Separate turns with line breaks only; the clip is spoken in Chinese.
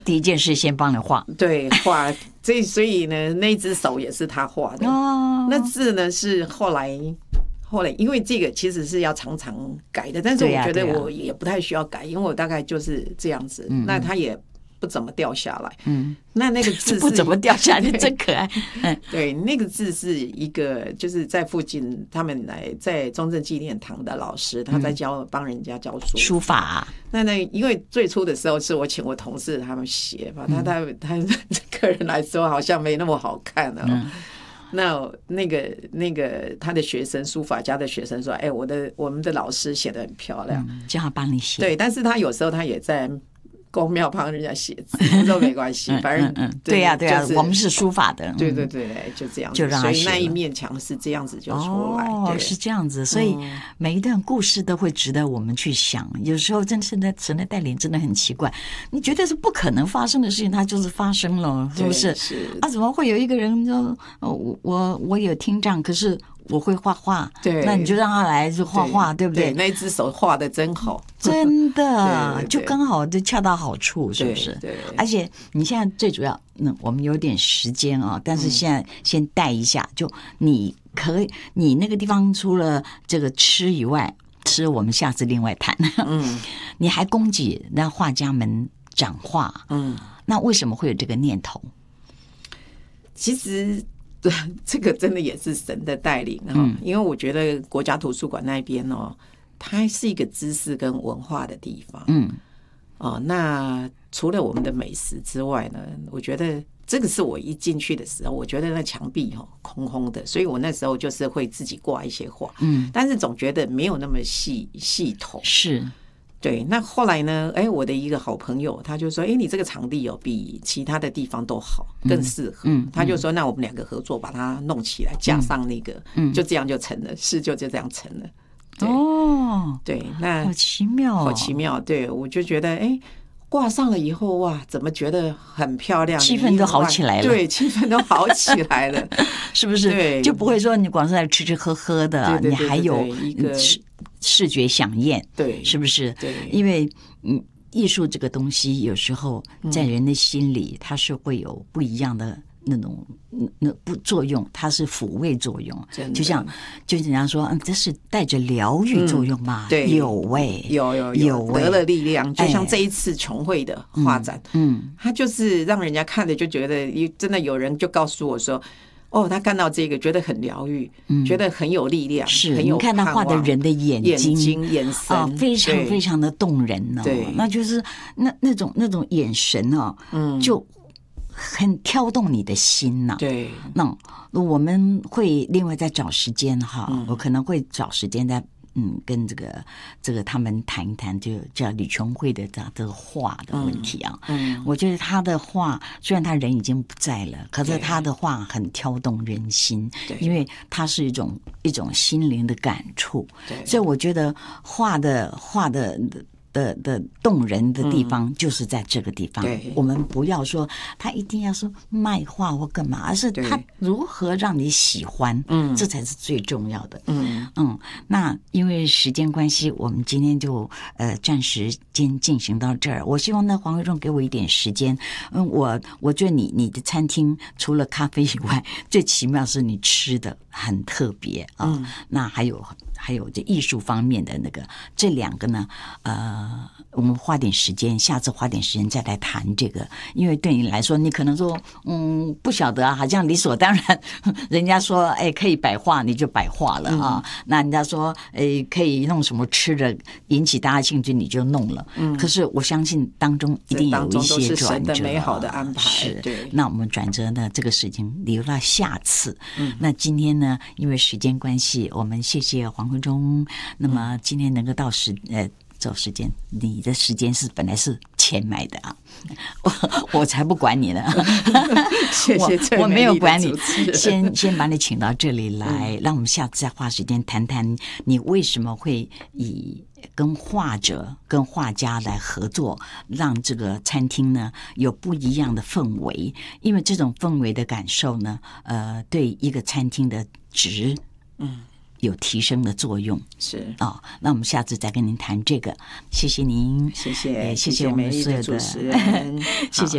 第一件事先帮你画，
对，画。所以呢，那只手也是他画的。那字呢是后来，因为这个其实是要常常改的，但是我觉得我也不太需要改，因为我大概就是这样子。那他也不怎么掉下来。那个字是
不怎么掉下来，真可爱。
对，那个字是一个就是在附近他们来在中正纪念堂的老师，他在帮人家教书
法啊。
那因为最初的时候是我请我同事他们写吧，他个人来说好像没那么好看哦。那个他的学生，书法家的学生说：“哎，我们的老师写得很漂亮，
叫他帮你写。”
对，但是他有时候他也在公庙帮人家写字，都没关系，反正
对呀，我们是书法的，
对，就这样子，
就让他写，
所以那一面墙是这样子就出来，
是这样子，所以每一段故事都会值得我们去想。有时候真是的神的带领真的很奇怪，你觉得是不可能发生的事情，它就是发生了，是不是？怎么会有一个人说我有听障，可是我会画画，
对，
那你就让他来就画画，对不对？
那只手画的真好，
真的就刚好就恰到好处，是不是？
对。
而且你现在最主要，我们有点时间啊，但是现在先带一下，就你那个地方除了这个吃以外，吃我们下次另外谈。你还供给那画家们展画，那为什么会有这个念头？
其实。对，这个真的也是神的带领因为我觉得国家图书馆那边它是一个知识跟文化的地方。那除了我们的美食之外呢，我觉得这个是我一进去的时候，我觉得那墙壁空空的，所以我那时候就是会自己挂一些画，但是总觉得没有那么系统。
是。
对，那后来呢？我的一个好朋友，他就说：“你这个场地比其他的地方都好，更适合。”他就说：“那我们两个合作，把它弄起来，加上那个，就这样就成了，事就这样成了。”对，那
好奇妙，
好奇妙。对，我就觉得，挂上了以后，哇，怎么觉得很漂亮，
气氛都好起来了。
对，气氛都好起来了，
是不是？
对，
就不会说你光是在吃喝喝的，你还有一个视觉响应，
对，
是不是？
对，
因为艺术这个东西，有时候在人的心里，它是会有不一样的那种不作用，它是抚慰作用，就像人家说，这是带着疗愈作用嘛？
对，
有
得了力量，就像这一次琼慧的画展，它就是让人家看了就觉得，真的有人就告诉我说。他看到这个觉得很疗愈，觉得很有力量，
是
很有
看他画的人的眼睛、
眼神
非常非常的动人
对，
那就是那种眼神就很挑动你的心呐。
对，
那我们会另外再找时间我可能会找时间再。跟这个他们谈一谈，就叫李琼慧的这个画的问题啊。我觉得他的画虽然他人已经不在了，可是他的画很挑动人心，因为它是一种心灵的感触。所以我觉得画的动人的地方就是在这个地方。我们不要说他一定要说卖画或干嘛，而是他如何让你喜欢，这才是最重要的。那因为时间关系，我们今天就暂时进行到这儿。我希望呢，黄慧忠给我一点时间。我觉得你的餐厅除了咖啡以外，最奇妙是你吃的很特别啊。那还有这艺术方面的这两个呢，我们花点时间，下次花点时间再来谈这个。因为对你来说，你可能说，不晓得好像理所当然。人家说，可以摆画，你就摆画了啊。那人家说，可以弄什么吃的，引起大家兴趣，你就弄了。可是我相信当中一定有一些转折，
美好的安排。
是，对。那我们转折呢，这个事情留到下次。那今天呢，因为时间关系，我们谢谢黄慧忠。那么今天能够找时间，你的时间是本来是钱买的啊，我才不管你呢。
谢谢
我没有管你，先把你请到这里来，让我们下次再花时间谈谈你为什么会以跟画者、跟画家来合作，让这个餐厅呢有不一样的氛围。因为这种氛围的感受呢，对一个餐厅的质，有提升的作用。
是
那我们下次再跟您谈这个。谢谢您，
谢谢，
谢谢我们所有的
主持人，
谢谢。